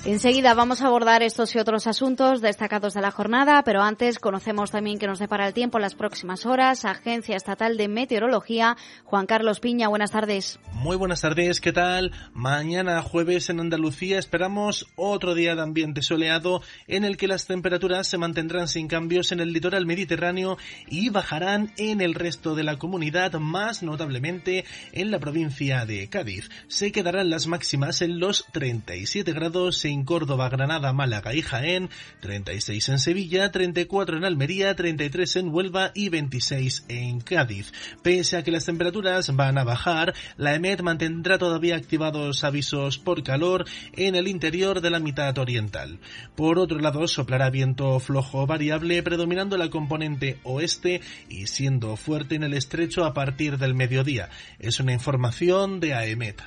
Enseguida vamos a abordar estos y otros asuntos destacados de la jornada, pero antes conocemos también que nos depara el tiempo en las próximas horas. Agencia Estatal de Meteorología, Juan Carlos Piña, buenas tardes. Muy buenas tardes, ¿qué tal? Mañana jueves en Andalucía esperamos otro día de ambiente soleado en el que las temperaturas se mantendrán sin cambios en el litoral mediterráneo y bajarán en el resto de la comunidad, más notablemente en la provincia de Cádiz. Se quedarán las máximas en los 37 grados en Córdoba, Granada, Málaga y Jaén, 36 en Sevilla, 34 en Almería, 33 en Huelva y 26 en Cádiz. Pese a que las temperaturas van a bajar, la EMET mantendrá todavía activados avisos por calor en el interior de la mitad oriental. Por otro lado, soplará viento flojo variable predominando la componente oeste y siendo fuerte en el estrecho a partir del mediodía. Es una información de AEMET.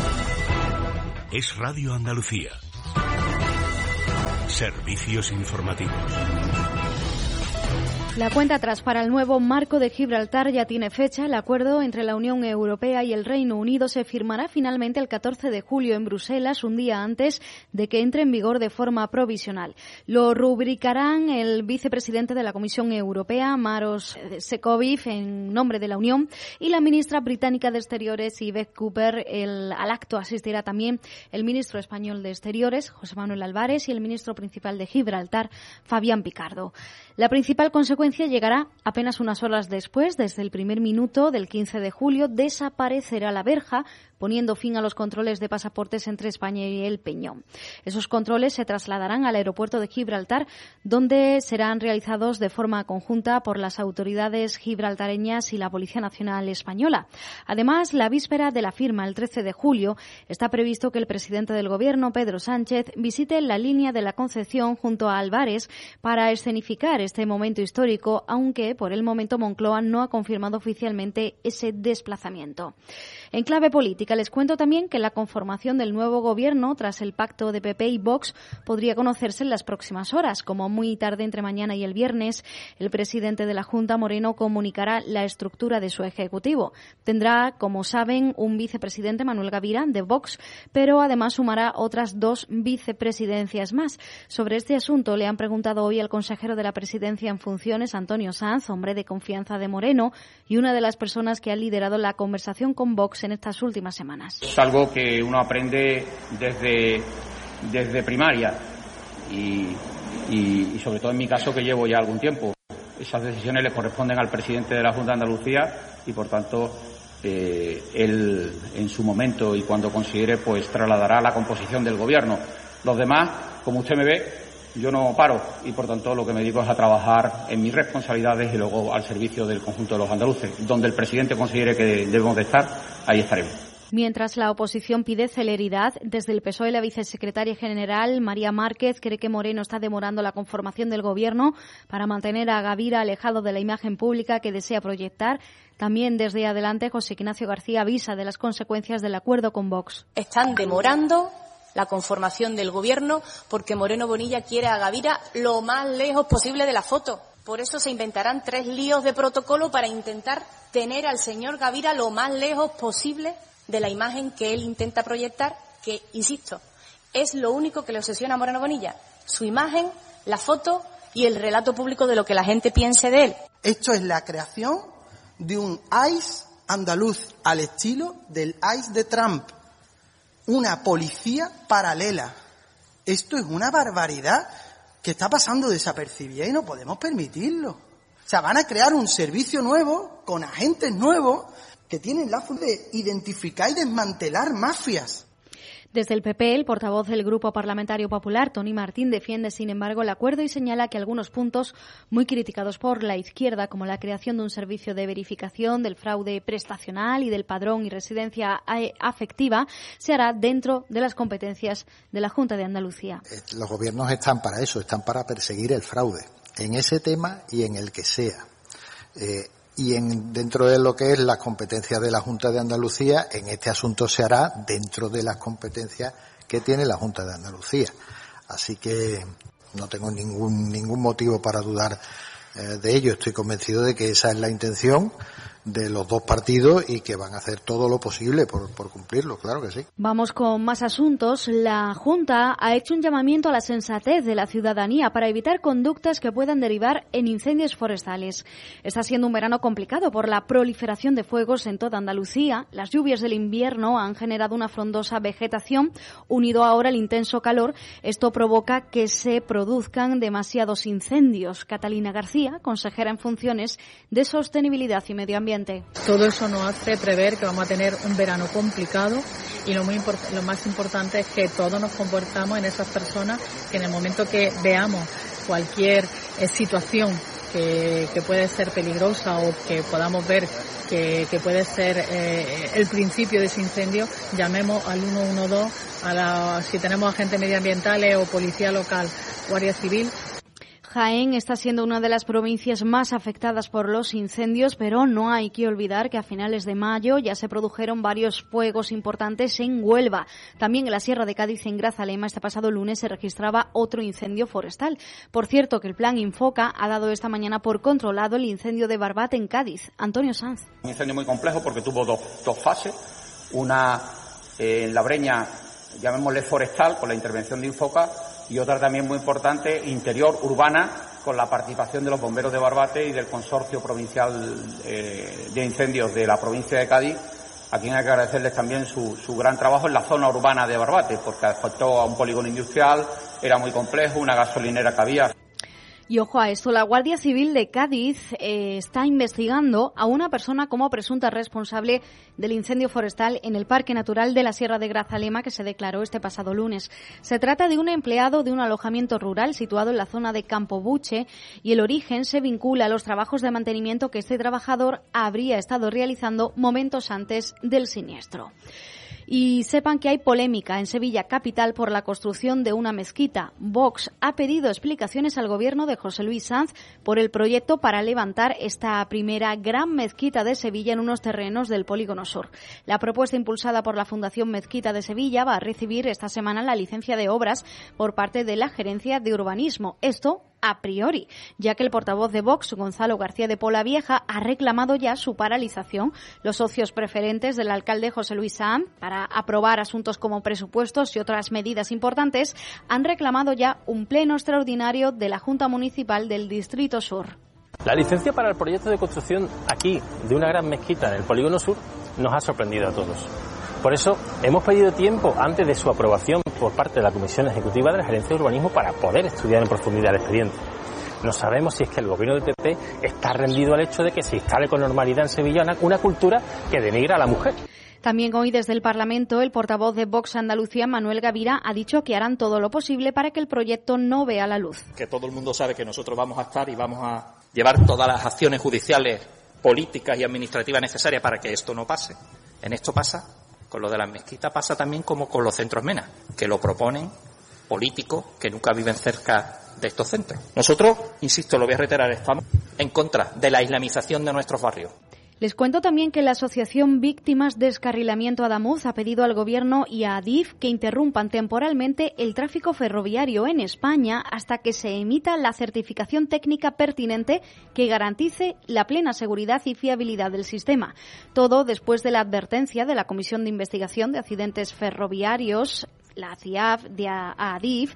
Es Radio Andalucía. Servicios informativos. La cuenta atrás para el nuevo marco de Gibraltar ya tiene fecha. El acuerdo entre la Unión Europea y el Reino Unido se firmará finalmente el 14 de julio en Bruselas, un día antes de que entre en vigor de forma provisional. Lo rubricarán el vicepresidente de la Comisión Europea, Maros Sefcovic, en nombre de la Unión, y la ministra británica de Exteriores, Yvette Cooper. Al acto asistirá también el ministro español de Exteriores, José Manuel Álvarez, y el ministro principal de Gibraltar, Fabián Picardo. La principal consecuencia llegará apenas unas horas después. Desde el primer minuto del 15 de julio desaparecerá la verja, poniendo fin a los controles de pasaportes entre España y el Peñón. Esos controles se trasladarán al aeropuerto de Gibraltar, donde serán realizados de forma conjunta por las autoridades gibraltareñas y la Policía Nacional Española. Además, la víspera de la firma, el 13 de julio, está previsto que el presidente del Gobierno, Pedro Sánchez, visite la línea de la Concepción junto a Álvarez para escenificar este momento histórico, aunque por el momento Moncloa no ha confirmado oficialmente ese desplazamiento. En clave política, les cuento también que la conformación del nuevo gobierno tras el pacto de PP y Vox podría conocerse en las próximas horas. Como muy tarde entre mañana y el viernes, el presidente de la Junta, Moreno, comunicará la estructura de su ejecutivo. Tendrá, como saben, un vicepresidente, Manuel Gavira, de Vox, pero además sumará otras 2 vicepresidencias más. Sobre este asunto le han preguntado hoy al consejero de la presidencia en funciones, Antonio Sanz, hombre de confianza de Moreno y una de las personas que ha liderado la conversación con Vox en estas últimas semanas. Es algo que uno aprende desde primaria y sobre todo en mi caso, que llevo ya algún tiempo. Esas decisiones le corresponden al presidente de la Junta de Andalucía y por tanto él en su momento y cuando considere pues trasladará la composición del gobierno. Los demás, como usted me ve, yo no paro y por tanto lo que me dedico es a trabajar en mis responsabilidades y luego al servicio del conjunto de los andaluces. Donde el presidente considere que debemos de estar, ahí estaremos. Mientras la oposición pide celeridad, desde el PSOE la vicesecretaria general, María Márquez, cree que Moreno está demorando la conformación del gobierno para mantener a Gavira alejado de la imagen pública que desea proyectar. También desde Adelante, José Ignacio García avisa de las consecuencias del acuerdo con Vox. Están demorando la conformación del gobierno porque Moreno Bonilla quiere a Gavira lo más lejos posible de la foto. Por eso se inventarán 3 líos de protocolo para intentar tener al señor Gavira lo más lejos posible de la imagen que él intenta proyectar, que, insisto, es lo único que le obsesiona a Moreno Bonilla. Su imagen, la foto y el relato público de lo que la gente piense de él. Esto es la creación de un ICE andaluz al estilo del ICE de Trump. Una policía paralela. Esto es una barbaridad que está pasando desapercibida y no podemos permitirlo. O sea, van a crear un servicio nuevo, con agentes nuevos, que tienen la función de identificar y desmantelar mafias. Desde el PP, el portavoz del Grupo Parlamentario Popular, Tony Martín, defiende, sin embargo, el acuerdo y señala que algunos puntos muy criticados por la izquierda, como la creación de un servicio de verificación del fraude prestacional y del padrón y residencia afectiva, se hará dentro de las competencias de la Junta de Andalucía. Los gobiernos están para eso, están para perseguir el fraude, en ese tema y en el que sea. Dentro de lo que es las competencias de la Junta de Andalucía, en este asunto se hará dentro de las competencias que tiene la Junta de Andalucía. Así que no tengo ningún motivo para dudar de ello. Estoy convencido de que esa es la intención los dos partidos y que van a hacer todo lo posible por cumplirlo, claro que sí. Vamos con más asuntos. La Junta ha hecho un llamamiento a la sensatez de la ciudadanía para evitar conductas que puedan derivar en incendios forestales. Está siendo un verano complicado por la proliferación de fuegos en toda Andalucía. Las lluvias del invierno han generado una frondosa vegetación, unido ahora al intenso calor. Esto provoca que se produzcan demasiados incendios. Catalina García, consejera en funciones de Sostenibilidad y Medio Ambiente. Todo eso nos hace prever que vamos a tener un verano complicado y lo más importante es que todos nos comportamos en esas personas que en el momento que veamos cualquier situación que puede ser peligrosa o que podamos ver que puede ser el principio de ese incendio, llamemos al 112, si tenemos agentes medioambientales o policía local, Guardia Civil. Jaén está siendo una de las provincias más afectadas por los incendios, pero no hay que olvidar que a finales de mayo ya se produjeron varios fuegos importantes en Huelva. También en la Sierra de Cádiz, en Grazalema, este pasado lunes se registraba otro incendio forestal. Por cierto, que el plan Infoca ha dado esta mañana por controlado el incendio de Barbate en Cádiz. Antonio Sanz. Un incendio muy complejo porque tuvo dos fases. Una en la breña, llamémosle forestal, con la intervención de Infoca, y otra también muy importante, interior, urbana, con la participación de los bomberos de Barbate y del Consorcio Provincial de Incendios de la provincia de Cádiz, a quien hay que agradecerles también su gran trabajo en la zona urbana de Barbate, porque afectó a un polígono industrial, era muy complejo, una gasolinera que había. Y ojo a esto, la Guardia Civil de Cádiz está investigando a una persona como presunta responsable del incendio forestal en el Parque Natural de la Sierra de Grazalema que se declaró este pasado lunes. Se trata de un empleado de un alojamiento rural situado en la zona de Campobuche y el origen se vincula a los trabajos de mantenimiento que este trabajador habría estado realizando momentos antes del siniestro. Y sepan que hay polémica en Sevilla capital por la construcción de una mezquita. Vox ha pedido explicaciones al gobierno de José Luis Sanz por el proyecto para levantar esta primera gran mezquita de Sevilla en unos terrenos del Polígono Sur. La propuesta impulsada por la Fundación Mezquita de Sevilla va a recibir esta semana la licencia de obras por parte de la Gerencia de Urbanismo. Esto a priori, ya que el portavoz de Vox, Gonzalo García de Polavieja, ha reclamado ya su paralización. Los socios preferentes del alcalde José Luis Sanz, para aprobar asuntos como presupuestos y otras medidas importantes, han reclamado ya un pleno extraordinario de la Junta Municipal del Distrito Sur. La licencia para el proyecto de construcción aquí de una gran mezquita en el Polígono Sur nos ha sorprendido a todos. Por eso hemos pedido tiempo antes de su aprobación por parte de la Comisión Ejecutiva de la Gerencia de Urbanismo para poder estudiar en profundidad el expediente. No sabemos si es que el gobierno del PP está rendido al hecho de que se instale con normalidad en Sevilla una cultura que denigra a la mujer. También hoy desde el Parlamento el portavoz de Vox Andalucía, Manuel Gavira, ha dicho que harán todo lo posible para que el proyecto no vea la luz. Que todo el mundo sabe que nosotros vamos a estar y vamos a llevar todas las acciones judiciales, políticas y administrativas necesarias para que esto no pase. En esto pasa. Con lo de las mezquitas pasa también como con los centros MENA, que lo proponen políticos que nunca viven cerca de estos centros. Nosotros, insisto, lo voy a reiterar, estamos en contra de la islamización de nuestros barrios. Les cuento también que la Asociación Víctimas Descarrilamiento Adamuz ha pedido al Gobierno y a Adif que interrumpan temporalmente el tráfico ferroviario en España hasta que se emita la certificación técnica pertinente que garantice la plena seguridad y fiabilidad del sistema. Todo después de la advertencia de la Comisión de Investigación de Accidentes Ferroviarios, la CIAF, de Adif,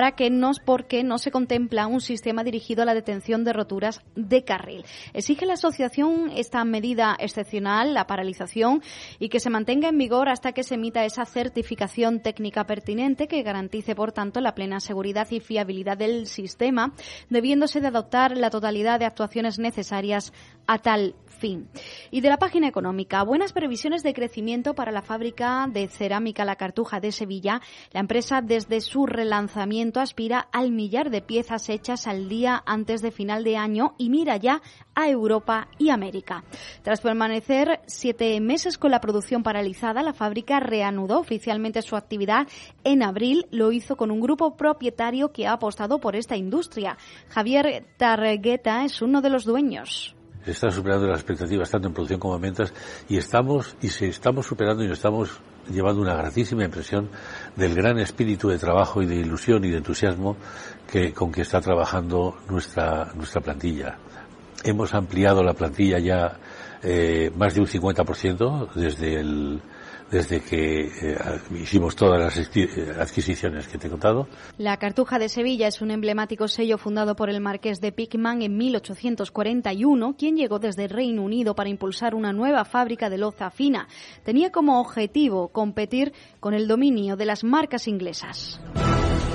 porque no se contempla un sistema dirigido a la detención de roturas de carril. Exige la asociación esta medida excepcional, la paralización, y que se mantenga en vigor hasta que se emita esa certificación técnica pertinente que garantice, por tanto, la plena seguridad y fiabilidad del sistema, debiéndose de adoptar la totalidad de actuaciones necesarias a tal fin. Y de la página económica, buenas previsiones de crecimiento para la fábrica de cerámica La Cartuja de Sevilla. La empresa, desde su relanzamiento, aspira al 1 millar de piezas hechas al día antes de final de año y mira ya a Europa y América. Tras permanecer 7 meses con la producción paralizada, la fábrica reanudó oficialmente su actividad en abril. Lo hizo con un grupo propietario que ha apostado por esta industria. Javier Targueta es uno de los dueños. Está superando las expectativas tanto en producción como en ventas y estamos superando y nos estamos llevando una gratísima impresión del gran espíritu de trabajo y de ilusión y de entusiasmo con que está trabajando nuestra plantilla. Hemos ampliado la plantilla ya más de un 50% desde que hicimos todas las adquisiciones que te he contado. La Cartuja de Sevilla es un emblemático sello fundado por el marqués de Pickman en 1841, quien llegó desde el Reino Unido para impulsar una nueva fábrica de loza fina. Tenía como objetivo competir con el dominio de las marcas inglesas.